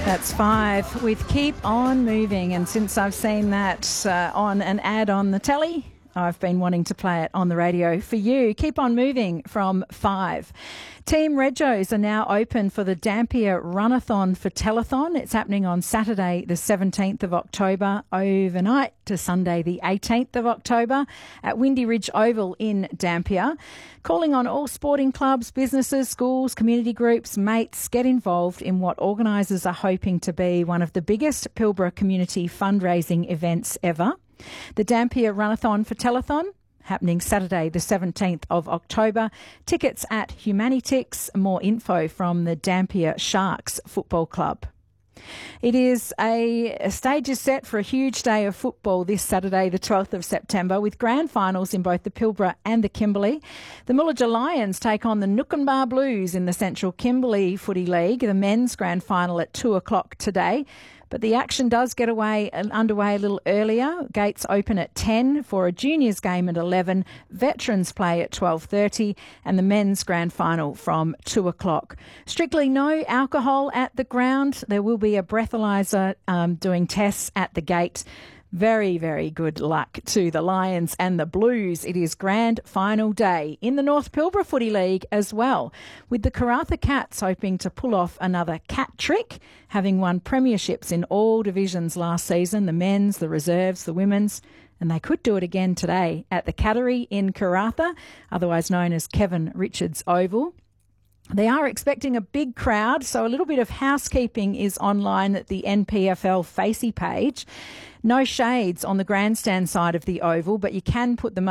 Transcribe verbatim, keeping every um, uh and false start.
That's Five with Keep On Moving, and since I've seen that uh, on an ad on the telly, I've been wanting to play it on the radio for you. Keep On Moving from Five. Team Regos are now open for the Dampier Runathon for Telethon. It's happening on Saturday the seventeenth of October overnight to Sunday the eighteenth of October at Windy Ridge Oval in Dampier. Calling on all sporting clubs, businesses, schools, community groups, mates, get involved in what organisers are hoping to be one of the biggest Pilbara community fundraising events ever. The Dampier Runathon for Telethon, happening Saturday the seventeenth of October. Tickets at Humanitix. More info from the Dampier Sharks Football Club. It is a, a stage is set for a huge day of football this Saturday, the twelfth of September, with grand finals in both the Pilbara and the Kimberley. The Mullaja Lions take on the Nookanbar Blues in the Central Kimberley Footy League. The men's grand final at two o'clock today. But the action does get away underway a little earlier. Gates open at ten for a juniors game at eleven. Veterans play at twelve thirty and the men's grand final from two o'clock. Strictly no alcohol at the ground. There will be a breathalyser um, doing tests at the gate. Very, very good luck to the Lions and the Blues. It is grand final day in the North Pilbara Footy League as well, with the Karratha Cats hoping to pull off another cat trick, having won premierships in all divisions last season, the men's, the reserves, the women's, and they could do it again today at the Cattery in Karratha, otherwise known as Kevin Richards Oval. They are expecting a big crowd, so a little bit of housekeeping is online at the N P F L Facey page. No shades on the grandstand side of the oval, but you can put them